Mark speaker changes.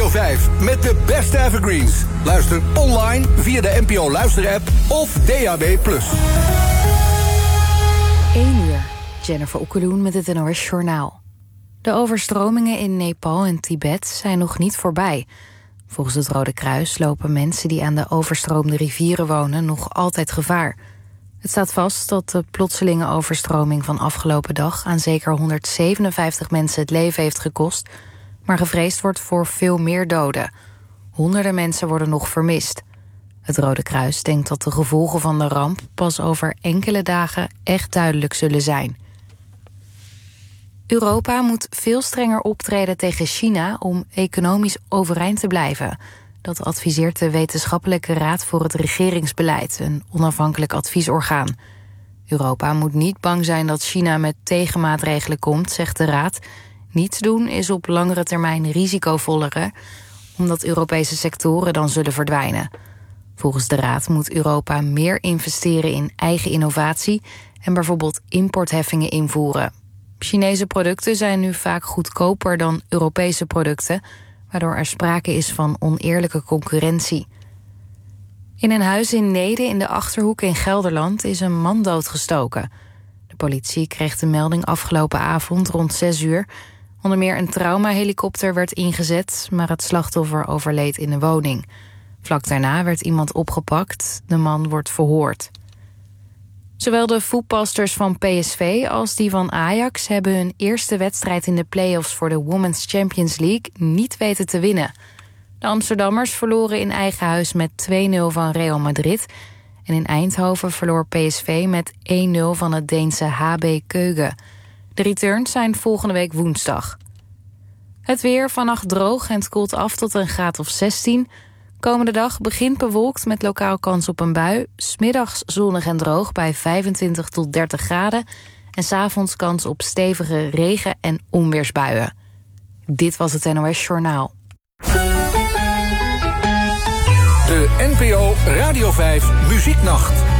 Speaker 1: Radio 5 met de beste evergreens. Luister online via de NPO Luister-app of DAB+.
Speaker 2: 1 uur. Jennifer Okkeloen met het NOS Journaal. De overstromingen in Nepal en Tibet zijn nog niet voorbij. Volgens het Rode Kruis lopen mensen die aan de overstroomde rivieren wonen nog altijd gevaar. Het staat vast dat de plotselinge overstroming van afgelopen dag aan zeker 157 mensen het leven heeft gekost, maar gevreesd wordt voor veel meer doden. Honderden mensen worden nog vermist. Het Rode Kruis denkt dat de gevolgen van de ramp pas over enkele dagen echt duidelijk zullen zijn. Europa moet veel strenger optreden tegen China om economisch overeind te blijven. Dat adviseert de Wetenschappelijke Raad voor het Regeringsbeleid, een onafhankelijk adviesorgaan. Europa moet niet bang zijn dat China met tegenmaatregelen komt, zegt de Raad. Niets doen is op langere termijn risicovoller, omdat Europese sectoren dan zullen verdwijnen. Volgens de Raad moet Europa meer investeren in eigen innovatie en bijvoorbeeld importheffingen invoeren. Chinese producten zijn nu vaak goedkoper dan Europese producten, waardoor er sprake is van oneerlijke concurrentie. In een huis in Neede in de Achterhoek in Gelderland is een man doodgestoken. De politie kreeg de melding afgelopen avond rond 6 uur. Onder meer een traumahelikopter werd ingezet, maar het slachtoffer overleed in de woning. Vlak daarna werd iemand opgepakt. De man wordt verhoord. Zowel de voetbalsters van PSV als die van Ajax hebben hun eerste wedstrijd in de play-offs voor de Women's Champions League niet weten te winnen. De Amsterdammers verloren in eigen huis met 2-0 van Real Madrid. En in Eindhoven verloor PSV met 1-0 van het Deense HB Køge. De returns zijn volgende week woensdag. Het weer, vannacht droog en het koelt af tot een graad of 16. Komende dag begint bewolkt met lokaal kans op een bui. 's Middags zonnig en droog bij 25 tot 30 graden. En 's avonds kans op stevige regen- en onweersbuien. Dit was het NOS Journaal.
Speaker 1: De NPO Radio 5 Muzieknacht.